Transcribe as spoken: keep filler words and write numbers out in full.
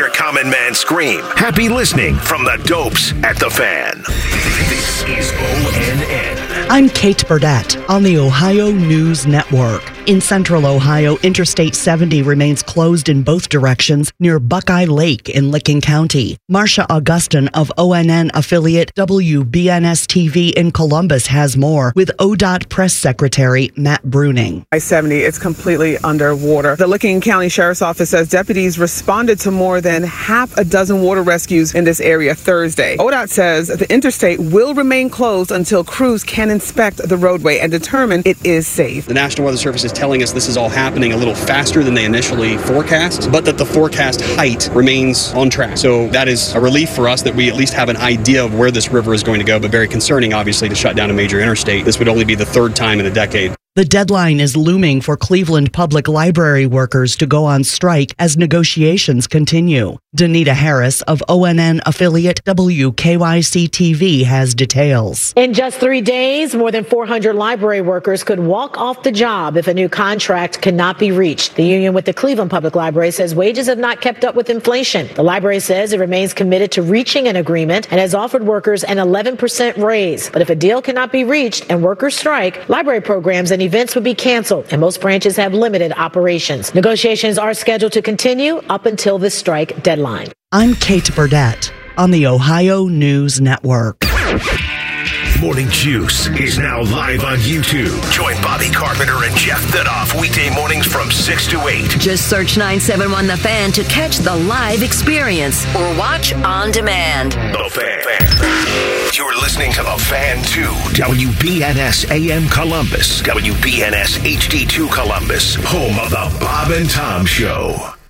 hear common man scream. Happy listening from the Dopes at the Fan. This is O N N. I'm Kate Burdett on the Ohio News Network. In central Ohio, Interstate seventy remains closed in both directions near Buckeye Lake in Licking County. Marcia Augustin of O N N affiliate W B N S T V in Columbus has more with O D O T Press Secretary Matt Bruning. I seventy is completely underwater. The Licking County Sheriff's Office says deputies responded to more than half a dozen water rescues in this area Thursday. O D O T says the interstate will remain closed until crews can inspect the roadway and determine it is safe. The National Weather Service is telling us this is all happening a little faster than they initially forecast, but that the forecast height remains on track. So that is a relief for us that we at least have an idea of where this river is going to go, but very concerning, obviously, to shut down a major interstate. This would only be the third time in a decade. The deadline is looming for Cleveland Public Library workers to go on strike as negotiations continue. Danita Harris of O N N affiliate W K Y C T V has details. In just three days, more than four hundred library workers could walk off the job if a new contract cannot be reached. The union with the Cleveland Public Library says wages have not kept up with inflation. The library says it remains committed to reaching an agreement and has offered workers an eleven percent raise. But if a deal cannot be reached and workers strike, library programs and events would be canceled, and most branches have limited operations. Negotiations are scheduled to continue up until this strike deadline. I'm Kate Burdett on the Ohio News Network. Morning Juice is now live on YouTube. Join Bobby Carpenter and Jeff Thidoff weekday mornings from six to eight. Just search nine seven one The Fan to catch the live experience or watch on demand. The Fan. You're listening to The Fan two. W B N S A M Columbus. W B N S H D two Columbus. Home of the Bob and Tom Show.